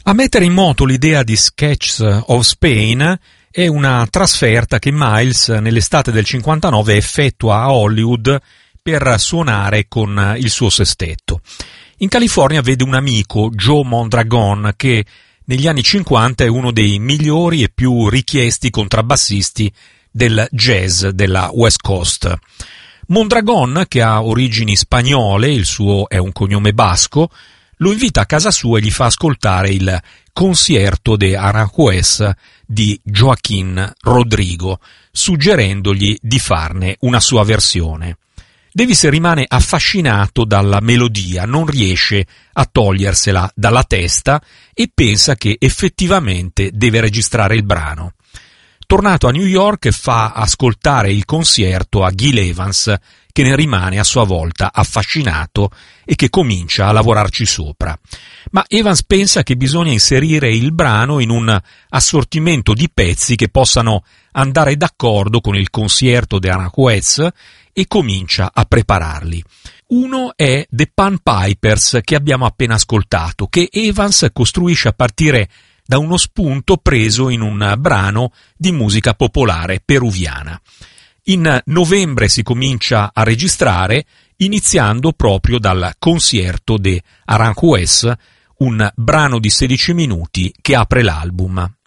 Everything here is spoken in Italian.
A mettere in moto l'idea di Sketches of Spain è una trasferta che Miles nell'estate del 59 effettua a Hollywood per suonare con il suo sestetto. In California vede un amico, Joe Mondragon, che negli anni 50 è uno dei migliori e più richiesti contrabbassisti del jazz della West Coast. Mondragon, che ha origini spagnole, il suo è un cognome basco, lo invita a casa sua e gli fa ascoltare il Concierto de Aranjuez di Joaquín Rodrigo, suggerendogli di farne una sua versione. Davis rimane affascinato dalla melodia, non riesce a togliersela dalla testa e pensa che effettivamente deve registrare il brano. Tornato a New York fa ascoltare il concerto a Gil Evans, che ne rimane a sua volta affascinato e che comincia a lavorarci sopra. Ma Evans pensa che bisogna inserire il brano in un assortimento di pezzi che possano andare d'accordo con il Concierto de Aranjuez e comincia a prepararli. Uno è The Pan Pipers, che abbiamo appena ascoltato, che Evans costruisce a partire da uno spunto preso in un brano di musica popolare peruviana. In novembre si comincia a registrare, iniziando proprio dal Concierto de Aranjuez, un brano di 16 minuti che apre l'album.